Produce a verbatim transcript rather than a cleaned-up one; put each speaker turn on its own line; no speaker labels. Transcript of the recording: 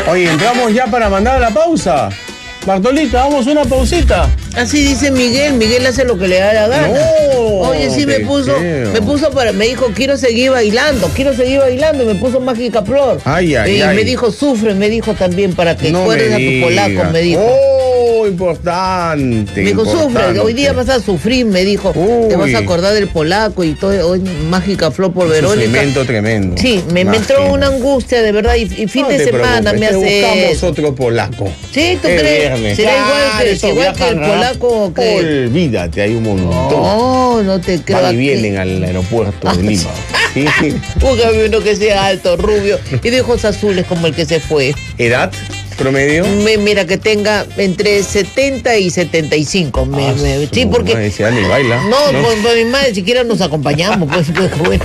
Oye, entramos ya para mandar a la pausa. Bartolita, vamos a una pausita.
Así dice Miguel, Miguel hace lo que le da la gana.
No,
Oye, sí me puso,
creo.
me puso para, me dijo, quiero seguir bailando, quiero seguir bailando, y me puso Mágica Flor.
Ay, ay,
y
ay.
me dijo, sufre, me dijo también, para que
No
recuerdes
me
a tu
digas.
polaco, me dijo.
Oh, importante.
Me dijo, sufre,
importante.
hoy día vas a sufrir, me dijo.
Uy.
Te vas a acordar del polaco y todo, hoy Mágica Flor por
Un
Verónica.
sufrimiento tremendo.
Sí, me, me entró
Imagino.
una angustia, de verdad, y, y fin
No
de
te
semana
preocupes,
me
te
hace
buscamos
eso.
otro polaco.
Sí, ¿tú
Es
crees?
viernes.
¿Será
Claro,
igual que,
esos
igual que el
viajan, ¿ah?
polaco que...?
Olvídate, hay un montón.
No, no te creo.
Van y
que-
vienen al aeropuerto de Lima. Sí.
Búscame uno que sea alto, rubio y de ojos azules como el que se fue.
¿Edad promedio?
Me- mira, que tenga entre setenta y setenta y cinco. Me,
Ah,
me-
su
sí, porque...
madre, si ya ni baila.
No, Por, por mi madre siquiera nos acompañamos. Pues, pues, bueno.